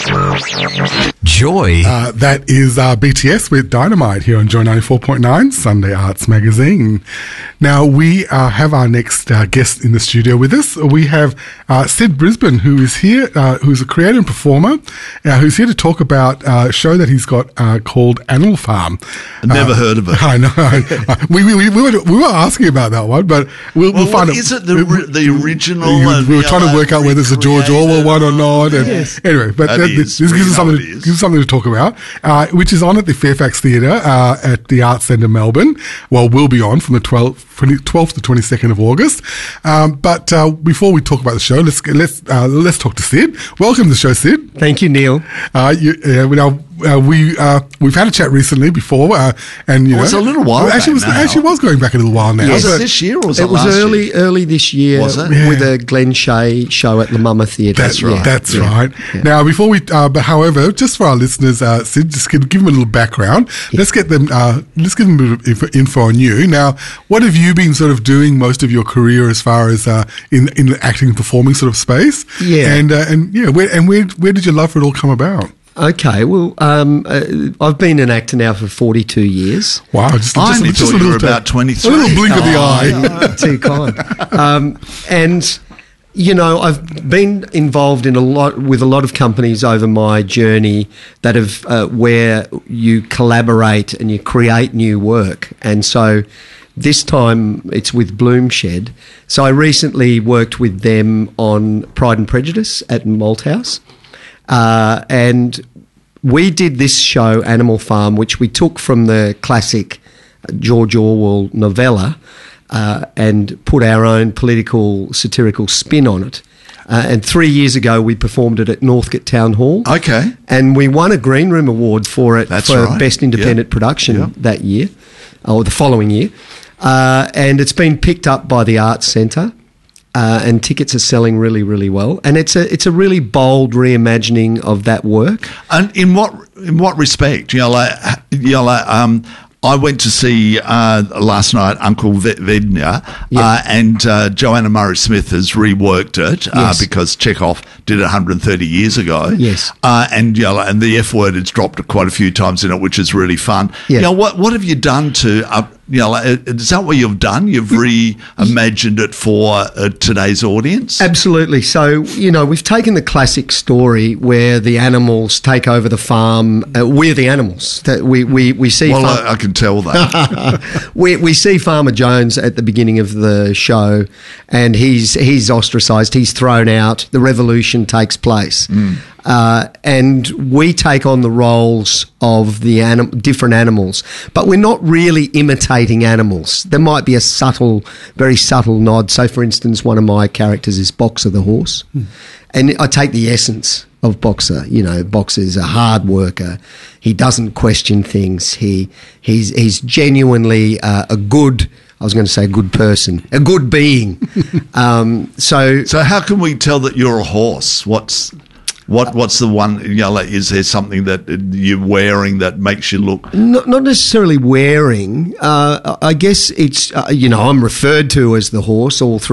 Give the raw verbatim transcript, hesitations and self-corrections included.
Joy. Uh, that is uh, B T S with Dynamite here on Joy ninety-four point nine, Sunday Arts Magazine. Now, we uh, have our next uh, guest in the studio with us. We have uh, Sid Brisbane, who is here, uh, who's a creator and performer, uh, who's here to talk about uh, a show that he's got uh, called Animal Farm. Never uh, heard of it. I know. we, we, we, we, were, we were asking about that one, but we'll, well, we'll find what out. Is it the, the original? We, and, we were trying know, to work out whether it's a George Orwell one or not. And yes. Anyway, but that that, is, this, this gives us something, gives gives us something to talk about, uh, which is on at the Fairfax Theatre uh, at the Arts Centre, Melbourne. Well, will be on from the twelfth, twelfth to twenty-second of August. Um, but uh, before we talk about the show, let's let's uh, let's talk to Sid. Welcome to the show, Sid. Thank you, Neil. Uh, you, uh, now, uh, we uh, we've had a chat recently before, uh, and you oh, know, it's a little while. Actually, back was now. actually was going back a little while now. Was but it this year or was it, it was last early, year? early this year Was it? Yeah. with a Glenn Shea show at La Mama Theatre. That's right. Yeah. That's Yeah. right. Yeah. Now, before we, uh, but however, just for our listeners, uh, Sid, just give, give them a little background. Yeah. Let's get them. Uh, let's give them a bit of info on you. Now, what have you been sort of doing most of your career as far as uh, in in the acting and performing sort of space? Yeah. And uh, and yeah, where and where where did your love for it all come about? Okay, well, um, uh, I've been an actor now for forty-two years. Wow, just, I just, only just thought a you little were about twenty-three. A little blink of the Oh, eye. no, too kind. Um, and you know, I've been involved in a lot with a lot of companies over my journey that have uh, where you collaborate and you create new work, and so. This time it's with Bloomshed. So I recently worked with them on Pride and Prejudice at Malthouse. Uh, and we did this show, Animal Farm, which we took from the classic George Orwell novella uh, and put our own political, satirical spin on it. Uh, and three years ago, we performed it at Northcote Town Hall. Okay. And we won a Green Room Award for it That's for right. Best Independent Yep. Production Yep. that year, or the following year. Uh, and it's been picked up by the Arts Centre, uh, and tickets are selling really, really well. And it's a it's a really bold reimagining of that work. And in what in what respect? You know, like, you know, like, um, I went to see uh, last night Uncle Vednya, Yeah. uh, and uh, Joanna Murray Smith has reworked it uh, Yes. because Chekhov did it one hundred thirty years ago. Yes. uh, and you know, and the F word has dropped quite a few times in it, which is really fun. Yeah. You know, what what have you done to? Uh, you know, like, is that what you've done? You've reimagined it for uh, today's audience. Absolutely. So, you know, we've taken the classic story where the animals take over the farm. Uh, we're the animals. That we, we, we see. Well, far- I, I can tell that. we we see Farmer Jones at the beginning of the show, and he's he's ostracised. He's thrown out. The revolution takes place, Mm. uh, and we take on the roles of the anim- different animals, but we're not really imitating animals. There might be a subtle, very subtle nod. So, for instance, one of my characters is Boxer the horse, mm. and I take the essence of Boxer. You know, Boxer's a hard worker. He doesn't question things. He he's he's genuinely uh, a good. I was going to say a good person, a good being. um, so, So how can we tell that you're a horse? What's what? What's the one? You know, like, is there something that you're wearing that makes you look? not not necessarily wearing. Uh, I guess it's uh, you know, I'm referred to as the horse all through.